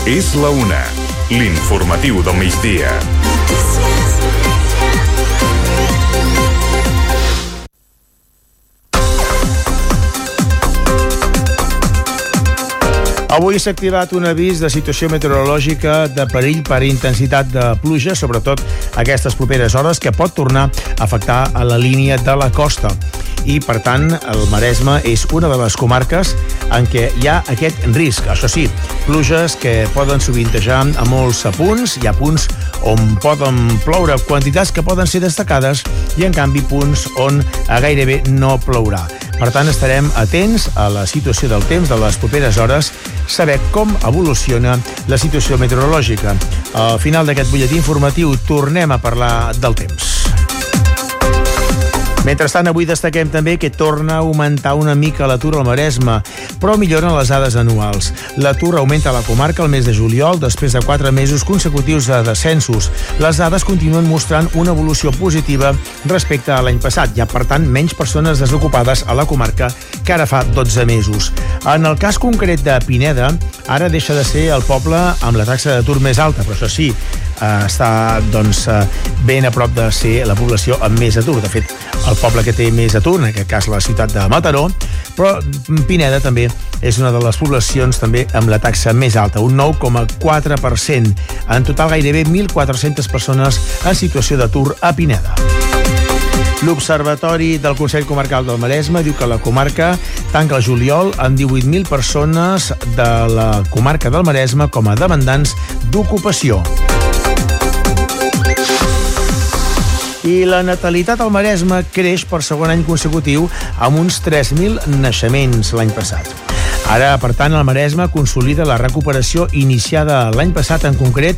És la 1, l'informatiu del migdia. Avui s'ha activat un avís de situació meteorològica de perill per intensitat de pluja, sobretot aquestes properes hores, que pot tornar a afectar a la línia de la costa. I, per tant, el Maresme és una de les comarques en què hi ha aquest risc. Això sí, pluges que poden sovintejar a molts punts. Hi ha punts on poden ploure quantitats que poden ser destacades i, en canvi, punts on gairebé no plourà. Per tant, estarem atents a la situació del temps de les properes hores, saber com evoluciona la situació meteorològica. Al final d'aquest butlletí informatiu tornem a parlar del temps. Mentrestant, avui destaquem també que torna a augmentar una mica l'atur al Maresme, però milloren les dades anuals. L'atur augmenta a la comarca el mes de juliol després de 4 mesos consecutius de descensos. Les dades continuen mostrant una evolució positiva respecte a l'any passat. Hi ha, per tant, menys persones desocupades a la comarca que ara fa 12 mesos. En el cas concret de Pineda, ara deixa de ser el poble amb la taxa d'atur més alta, però això sí, està ben a prop de ser la població amb més atur. De fet, el poble que té més atur, en aquest cas la ciutat de Mataró, però Pineda també és una de les poblacions també amb la taxa més alta, un 9,4%. En total, gairebé 1.400 persones en situació d'atur a Pineda. L'Observatori del Consell Comarcal del Maresme diu que la comarca tanca el juliol amb 18.000 persones de la comarca del Maresme com a demandants d'ocupació. I la natalitat al Maresme creix per segon any consecutiu amb uns 3.000 naixements l'any passat. Ara, per tant, el Maresme consolida la recuperació iniciada l'any passat, en concret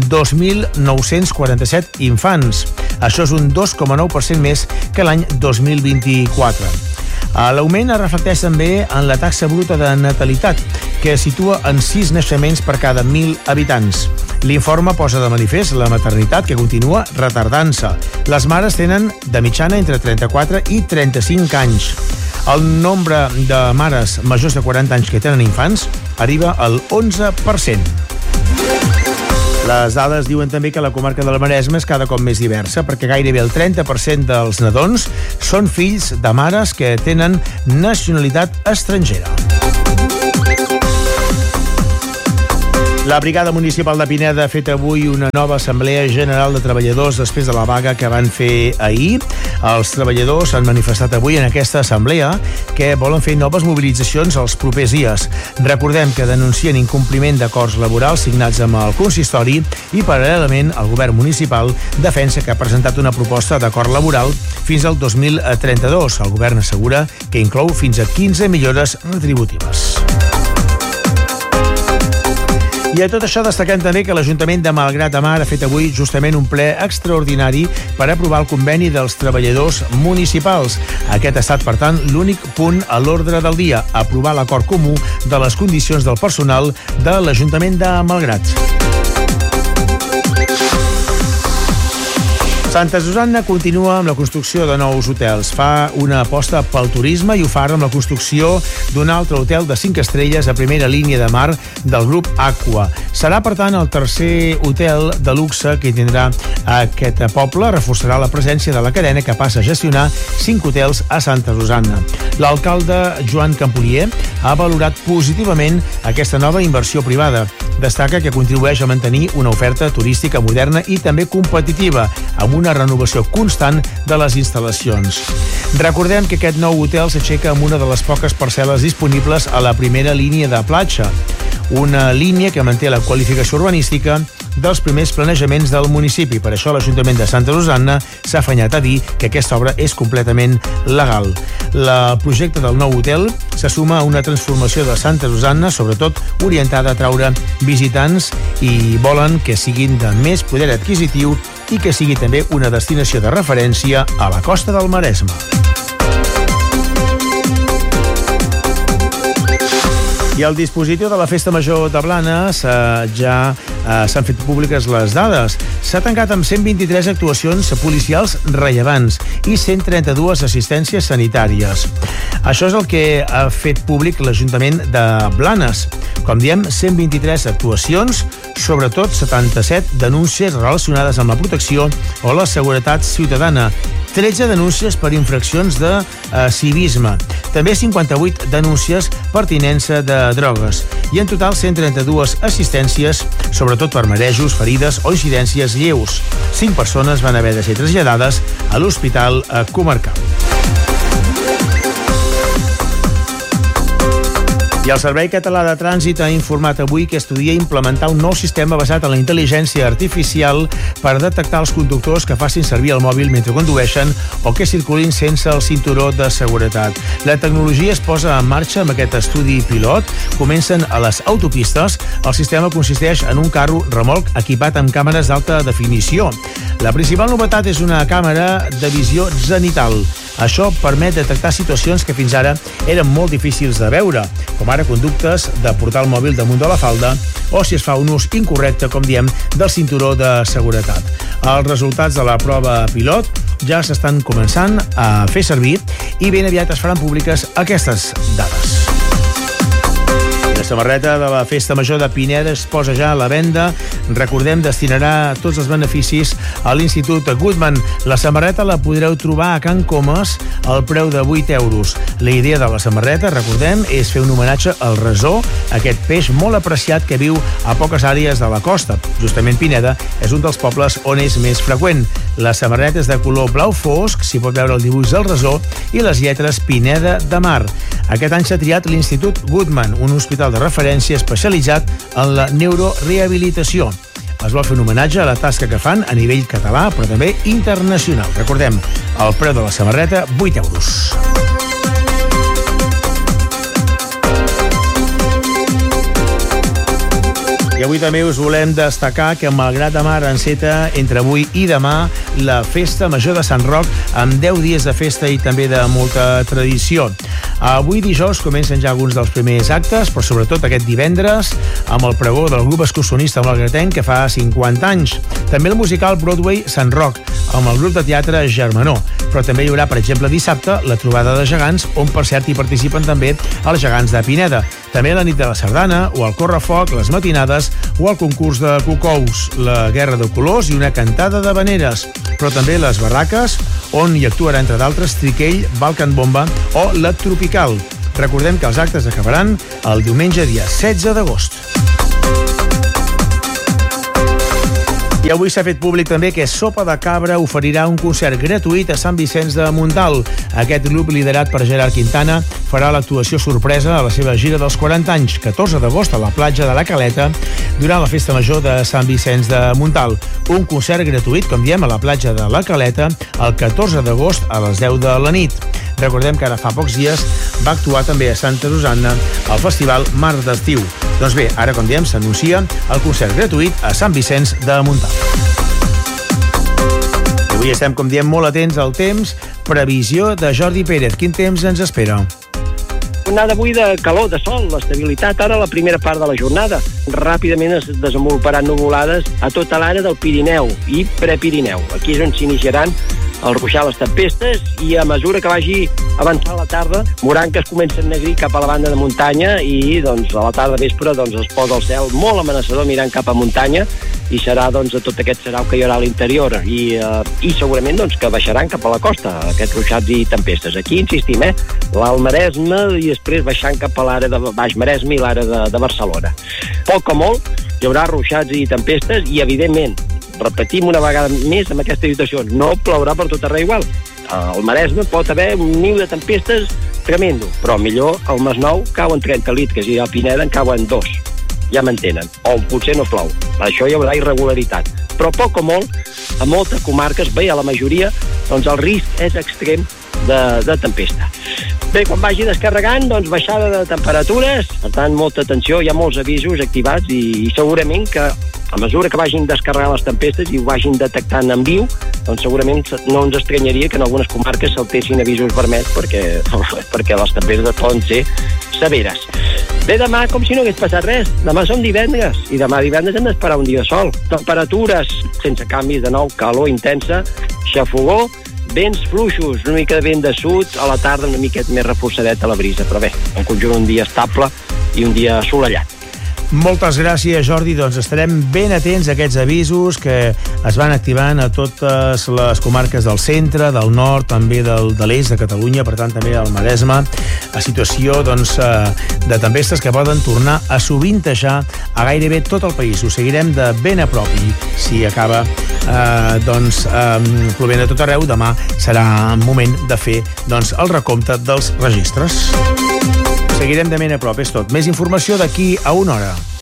2.947 infants. Això és un 2,9% més que l'any 2024. L'augment es reflecteix també en la taxa bruta de natalitat, que es situa en 6 naixements per cada 1.000 habitants. L'informe posa de manifest la maternitat, que continua retardant-se. Les mares tenen de mitjana entre 34 i 35 anys. El nombre de mares majors de 40 anys que tenen infants arriba al 11%. Les dades diuen també que la comarca del Maresme és cada cop més diversa, perquè gairebé el 30% dels nadons són fills de mares que tenen nacionalitat estrangera. La Brigada Municipal de Pineda ha fet avui una nova Assemblea General de Treballadors després de la vaga que van fer ahir. Els treballadors han manifestat avui en aquesta assemblea que volen fer noves mobilitzacions els propers dies. Recordem que denuncien incompliment d'acords laborals signats amb el consistori i, paral·lelament, el govern municipal defensa que ha presentat una proposta d'acord laboral fins al 2032. El govern assegura que inclou fins a 15 millores retributives. I a tot això destaquem també que l'Ajuntament de Malgrat de Mar ha fet avui justament un ple extraordinari per aprovar el conveni dels treballadors municipals. Aquest ha estat, per tant, l'únic punt a l'ordre del dia, aprovar l'acord comú de les condicions del personal de l'Ajuntament de Malgrat. Santa Susanna continua amb la construcció de nous hotels. Fa una aposta pel turisme i ho fa amb la construcció d'un altre hotel de 5 estrelles a primera línia de mar del grup Aqua. Serà, per tant, el tercer hotel de luxe que tindrà aquest poble. Reforçarà la presència de la cadena, que passa a gestionar 5 hotels a Santa Susanna. L'alcalde Joan Campolier ha valorat positivament aquesta nova inversió privada. Destaca que contribueix a mantenir una oferta turística moderna i també competitiva, amb una renovació constant de les instal·lacions. Recordem que aquest nou hotel s'aixeca amb una de les poques parcel·les disponibles a la primera línia de platja, una línia que manté la qualificació urbanística dels primers planejaments del municipi. Per això l'Ajuntament de Santa Susanna s'ha afanyat a dir que aquesta obra és completament legal. El projecte del nou hotel se suma a una transformació de Santa Susanna, sobretot orientada a atraure visitants, i volen que siguin de més poder adquisitiu i que sigui també una destinació de referència a la costa del Maresme. I al dispositiu de la Festa Major de Blanes ja s'han fet públiques les dades. S'ha tancat amb 123 actuacions policials rellevants i 132 assistències sanitàries. Això és el que ha fet públic l'Ajuntament de Blanes. Com diem, 123 actuacions, sobretot 77 denúncies relacionades amb la protecció o la seguretat ciutadana, 13 denúncies per infraccions de civisme, també 58 denúncies per tinença de drogues i en total 132 assistències, sobretot per marejos, ferides o incidències lleus. 5 persones van haver de ser traslladades a l'hospital comarcal. I el Servei Català de Trànsit ha informat avui que estudia implementar un nou sistema basat en la intel·ligència artificial per detectar els conductors que facin servir el mòbil mentre condueixen o que circulin sense el cinturó de seguretat. La tecnologia es posa en marxa amb aquest estudi pilot. Comencen a les autopistes. El sistema consisteix en un carro remolc equipat amb càmeres d'alta definició. La principal novetat és una càmera de visió zenital. Això permet detectar situacions que fins ara eren molt difícils de veure, com ara conductes de portar el mòbil damunt de la falda o si es fa un ús incorrecte, com diem, del cinturó de seguretat. Els resultats de la prova pilot ja s'estan començant a fer servir i ben aviat es faran públiques aquestes dades. La samarreta de la Festa Major de Pineda es posa ja a la venda. Recordem, destinarà tots els beneficis a l'Institut Goodman. La samarreta la podreu trobar a Can Comas al preu de 8 euros. La idea de la samarreta, recordem, és fer un homenatge al resó, aquest peix molt apreciat que viu a poques àrees de la costa. Justament Pineda és un dels pobles on és més freqüent. La samarreta és de color blau fosc, s'hi pot veure el dibuix del resó i les lletres Pineda de Mar. Aquest any s'ha triat l'Institut Goodman, un hospital de referència especialitzat en la neurorehabilitació. Es vol fer un homenatge a la tasca que fan a nivell català, però també internacional. Recordem, el preu de la samarreta, 8 euros. I avui també us volem destacar que malgrat de Mar enceta entre avui i demà la Festa Major de Sant Roc amb 10 dies de festa i també de molta tradició. Avui dijous comencen ja alguns dels primers actes, però sobretot aquest divendres amb el pregó del grup excursionista malgratenc que fa 50 anys. També el musical Broadway Sant Roc amb el grup de teatre Germanó. Però també hi haurà, per exemple, dissabte la trobada de gegants, on per cert hi participen també els gegants de Pineda. També la nit de la sardana, o el correfoc, les matinades, o el concurs de cocous, la guerra de colors i una cantada de veneres. Però també les barraques, on hi actuarà, entre d'altres, Triquell, Balkan Bomba o La Tropical. Recordem que els actes acabaran el diumenge dia 16 d'agost. I avui s'ha fet públic també que Sopa de Cabra oferirà un concert gratuït a Sant Vicenç de Montalt. Aquest grup, liderat per Gerard Quintana, farà l'actuació sorpresa a la seva gira dels 40 anys, 14 d'agost a la platja de la Caleta, durant la Festa Major de Sant Vicenç de Montalt. Un concert gratuït, com diem, a la platja de la Caleta, el 14 d'agost a les 10 de la nit. Recordem que ara fa pocs dies va actuar també a Santa Susanna al festival Mar d'Estiu. Doncs bé, ara, com diem, s'anuncia el concert gratuït a Sant Vicenç de Montalt. I avui estem, com diem, molt atents al temps. Previsió de Jordi Pérez. Quin temps ens espera? Jornada avui de calor, de sol, l'estabilitat ara a la primera part de la jornada. Ràpidament es desenvoluparan nuvolades a tota l'àrea del Pirineu i Prepirineu. Aquí és on s'iniciaran el ruixar, les tempestes, i a mesura que vagi avançant la tarda veuran que es comença a negrir cap a la banda de muntanya i doncs, a la tarda vespre es posa el cel molt amenaçador mirant cap a muntanya i serà doncs, tot aquest serau que hi haurà a l'interior i segurament doncs, que baixaran cap a la costa aquests ruixats i tempestes. Aquí insistim, l'Alt Maresme i després baixant cap a l'àrea de Baix Maresme i l'àrea de Barcelona. Poc o molt hi haurà ruixats i tempestes i evidentment repetim una vegada més amb aquesta situació, no plourà per tot arreu igual. Al Maresme pot haver un niu de tempestes tremendo, però millor al Masnou cauen 30 litres i a Pineda en cauen 2. Ja m'entenen. O potser no plou. Això hi haurà irregularitat. Però poc o molt, a moltes comarques, bé, a la majoria, doncs el risc és extrem de tempesta. Bé, quan vagi descarregant, doncs baixada de temperatures, per tant, molta atenció, hi ha molts avisos activats i segurament que a mesura que vagin descarregant les tempestes i ho vagin detectant en viu, doncs segurament no ens estranyaria que en algunes comarques saltessin avisos vermells perquè les tempestes poden ser severes. Bé, demà, com si no hagués passat res. Demà som divendres, i demà divendres hem d'esperar un dia de sol. Temperatures sense canvis, de nou, calor intensa, xafogó, vents fluixos, una mica de vent de sud, a la tarda una miqueta més reforçadet a la brisa, però bé, en conjunt un dia estable i un dia assolellat. Moltes gràcies, Jordi. Doncs estarem ben atents a aquests avisos que es van activant a totes les comarques del centre, del nord, també de l'est de Catalunya, per tant també al Maresme, a situació doncs, de tempestes que poden tornar a sovintejar a gairebé tot el país. Ho seguirem de ben a prop i si acaba plovent a tot arreu, demà serà moment de fer doncs, el recompte dels registres. Seguirem de ben a prop, és tot. Més informació d'aquí a una hora.